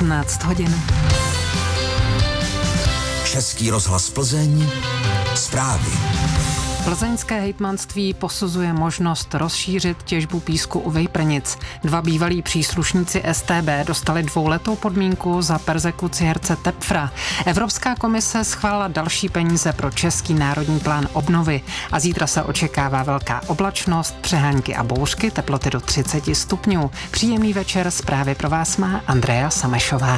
18 hodin. Český rozhlas Plzeň, zprávy. Plzeňské hejtmanství posuzuje možnost rozšířit těžbu písku u Vejprnic. 2 bývalí příslušníci StB dostali 2letou podmínku za perzekuci herce Tepfra. Evropská komise schválila další peníze pro Český národní plán obnovy a zítra se očekává velká oblačnost, přehánky a bouřky, teploty do 30 stupňů. Příjemný večer, zprávy pro vás má Andrea Samešová.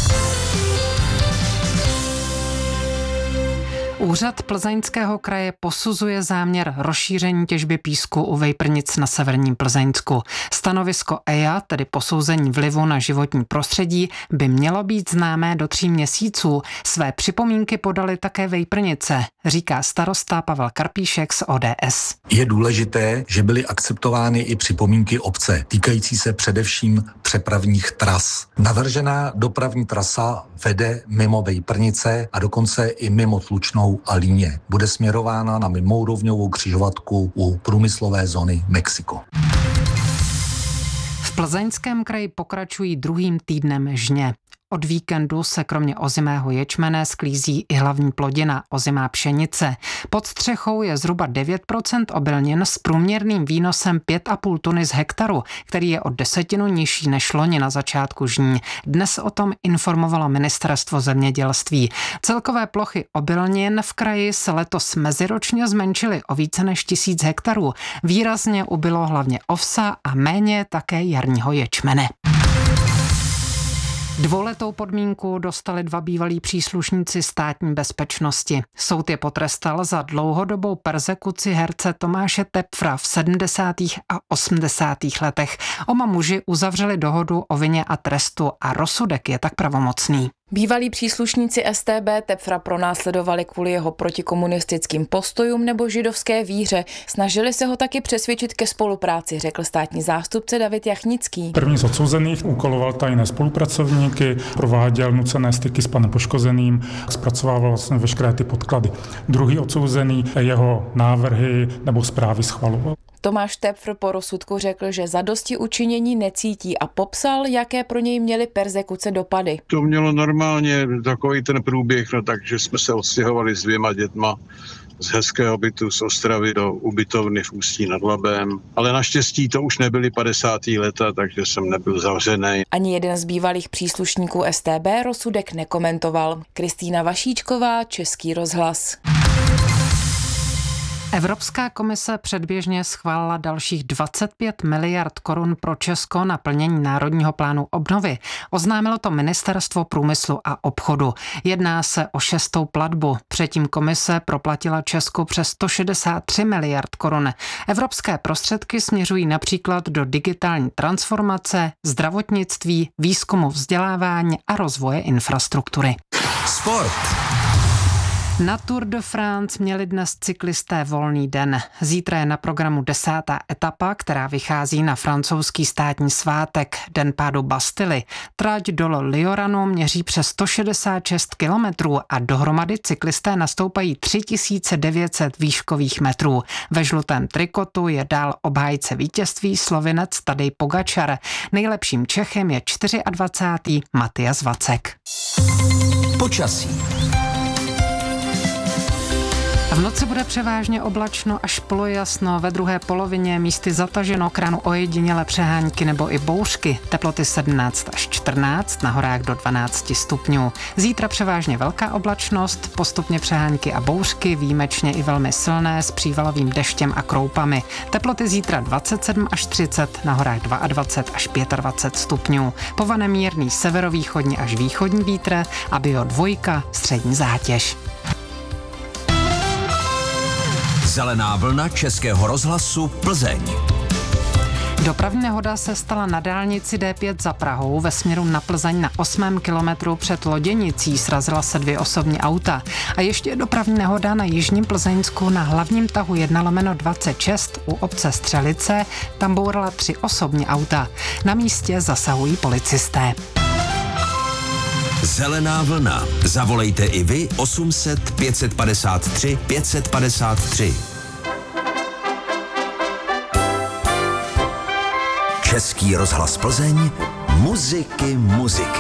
Úřad Plzeňského kraje posuzuje záměr rozšíření těžby písku u Vejprnic na severním Plzeňsku. Stanovisko EIA, tedy posouzení vlivu na životní prostředí, by mělo být známé do 3 měsíců. Své připomínky podali také Vejprnice, říká starosta Pavel Karpíšek z ODS. Je důležité, že byly akceptovány i připomínky obce, týkající se především přepravních tras. Navržená dopravní trasa vede mimo Vejprnice a dokonce i mimo Tlučnou a Líně. Bude směrována na mimoúrovňovou křižovatku u průmyslové zóny Mexiko. V Plzeňském kraji pokračují druhým týdnem žně. Od víkendu se kromě ozimého ječmene sklízí i hlavní plodina, ozimá pšenice. Pod střechou je zhruba 9% obilnin s průměrným výnosem 5,5 tuny z hektaru, který je o 10% nižší než loni na začátku žní. Dnes o tom informovalo Ministerstvo zemědělství. Celkové plochy obilnin v kraji se letos meziročně zmenšily o více než 1000 hektarů. Výrazně ubylo hlavně ovsa a méně také jarního ječmene. 2letou podmínku dostali 2 bývalí příslušníci státní bezpečnosti. Soud je potrestal za dlouhodobou perzekuci herce Tomáše Tepfra v 70. a 80. letech. Oba muži uzavřeli dohodu o vině a trestu a rozsudek je tak pravomocný. Bývalí příslušníci StB Tepfra pronásledovali kvůli jeho protikomunistickým postojům nebo židovské víře. Snažili se ho taky přesvědčit ke spolupráci, řekl státní zástupce David Jachnický. První z odsouzených úkoloval tajné spolupracovníky, prováděl nucené styky s panem poškozeným, zpracovával vlastně veškeré ty podklady. Druhý odsouzený jeho návrhy nebo zprávy schvaloval. Tomáš Tepfr po rozsudku řekl, že zadosti učinění necítí a popsal, jaké pro něj měly perzekuce dopady. To mělo normálně takový ten průběh, takže jsme se odstěhovali s 2 dětma z hezkého bytu z Ostravy do ubytovny v Ústí nad Labem. Ale naštěstí to už nebyly 50. leta, takže jsem nebyl zavřený. Ani jeden z bývalých příslušníků StB rozsudek nekomentoval. Kristýna Vašíčková, Český rozhlas. Evropská komise předběžně schválila dalších 25 miliard korun pro Česko na plnění Národního plánu obnovy. Oznámilo to Ministerstvo průmyslu a obchodu. Jedná se o 6. platbu. Předtím komise proplatila Česku přes 163 miliard korun. Evropské prostředky směřují například do digitální transformace, zdravotnictví, výzkumu, vzdělávání a rozvoje infrastruktury. Sport. Na Tour de France měli dnes cyklisté volný den. Zítra je na programu 10. etapa, která vychází na francouzský státní svátek, Den pádu Bastily. Trať do Lioranu měří přes 166 kilometrů a dohromady cyklisté nastoupají 3900 výškových metrů. Ve žlutém trikotu je dál obhájce vítězství Slovinec Tadej Pogačar. Nejlepším Čechem je 24. Matias Vacek. Počasí. V noci bude převážně oblačno až polojasno, ve druhé polovině místy zataženo, k ránu ojedinělé přehánky nebo i bouřky. Teploty 17 až 14, na horách do 12 stupňů. Zítra převážně velká oblačnost, postupně přehánky a bouřky, výjimečně i velmi silné s přívalovým deštěm a kroupami. Teploty zítra 27 až 30, na horách 22 až 25 stupňů. Povane mírný severovýchodní až východní vítr a Bio 2 střední zátěž. Zelená vlna Českého rozhlasu Plzeň. Dopravní nehoda se stala na dálnici D5 za Prahou ve směru na Plzeň na 8. kilometru před Loděnicí. Srazila se 2 osobní auta. A ještě dopravní nehoda na jižním Plzeňsku na hlavním tahu 1/26 u obce Střelice. Tam bourala 3 osobní auta. Na místě zasahují policisté. Zelená vlna. Zavolejte i vy 800 553 553. Český rozhlas Plzeň, Muziky.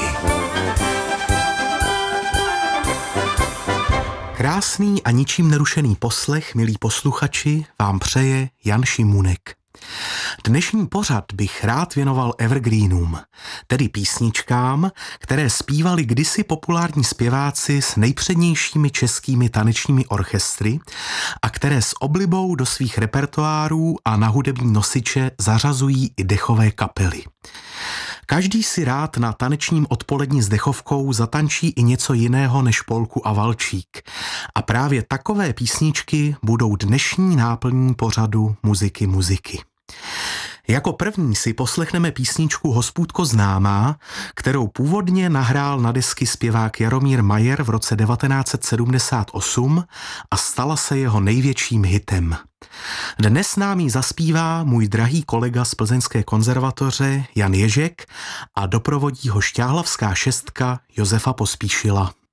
Krásný a ničím nerušený poslech, milí posluchači, vám přeje Jan Šimunek. Dnešní pořad bych rád věnoval evergreenům, tedy písničkám, které zpívali kdysi populární zpěváci s nejpřednějšími českými tanečními orchestry a které s oblibou do svých repertoárů a na hudební nosiče zařazují i dechové kapely. Každý si rád na tanečním odpolední s dechovkou zatančí i něco jiného než polku a valčík. A právě takové písničky budou dnešní náplní pořadu Muziky. Jako první si poslechneme písničku Hospůdko známá, kterou původně nahrál na desky zpěvák Jaromír Majer v roce 1978 a stala se jeho největším hitem. Dnes nám ji zaspívá můj drahý kolega z Plzeňské konzervatoře Jan Ježek a doprovodí ho šťáhlavská šestka Josefa Pospíšila.